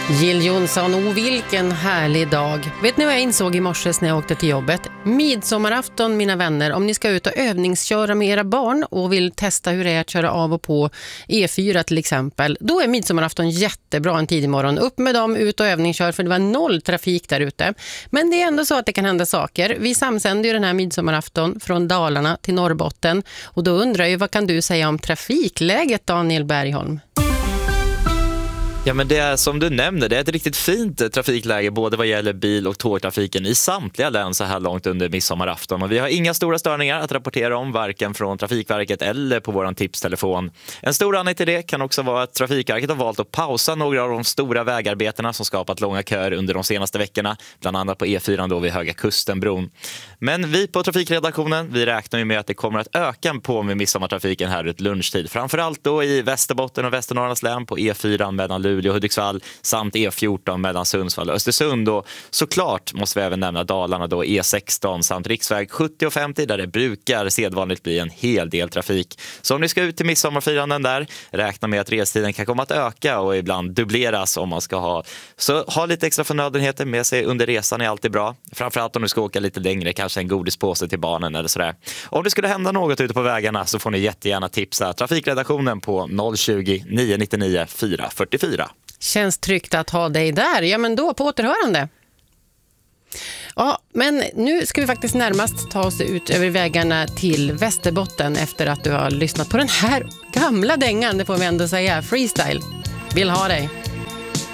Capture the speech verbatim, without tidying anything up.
Jill Johnson, och vilken härlig dag. Vet ni vad jag insåg i morse när jag åkte till jobbet? Midsommarafton, mina vänner, om ni ska ut och övningsköra med era barn och vill testa hur det är att köra av och på E fyra till exempel, då är midsommarafton jättebra en tidig morgon. Upp med dem, ut och övningskör, för det var noll trafik där ute. Men det är ändå så att det kan hända saker. Vi samsänder ju den här midsommarafton från Dalarna till Norrbotten, och då undrar jag, vad kan du säga om trafikläget, Daniel Bergholm? Ja, men det är som du nämnde, det är ett riktigt fint trafikläge både vad gäller bil- och tågtrafiken i samtliga län så här långt under midsommarafton. Och vi har inga stora störningar att rapportera om, varken från Trafikverket eller på våran tipstelefon. En stor anledning till det kan också vara att Trafikverket har valt att pausa några av de stora vägarbetena som skapat långa köer under de senaste veckorna, bland annat på E fyra då vid Höga Kustenbron. Men vi på trafikredaktionen, vi räknar ju med att det kommer att öka på med midsommartrafiken här ut lunchtid. Framförallt då i Västerbotten och Västernorrlands län på E fyra mellan Luleå och Hudiksvall samt E fjorton mellan Sundsvall och Östersund. Och såklart måste vi även nämna Dalarna då, E sexton samt riksväg sjuttio och femtio där det brukar sedvanligt bli en hel del trafik. Så om ni ska ut till midsommarfiranden där, räkna med att restiden kan komma att öka och ibland dubbleras om man ska ha. Så ha lite extra förnödenheter med sig under resan är alltid bra. Framförallt om du ska åka lite längre, kanske en godispåse till barnen eller sådär. Om det skulle hända något ute på vägarna så får ni jättegärna tipsa trafikredaktionen på noll tjugo, nio nittionio, fyra fyrtiofyra. Känns tryggt att ha dig där. Ja, men då på återhörande. Ja, men nu ska vi faktiskt närmast ta oss ut över vägarna till Västerbotten efter att du har lyssnat på den här gamla dängan, det får vi ändå säga, Freestyle. Vill ha dig.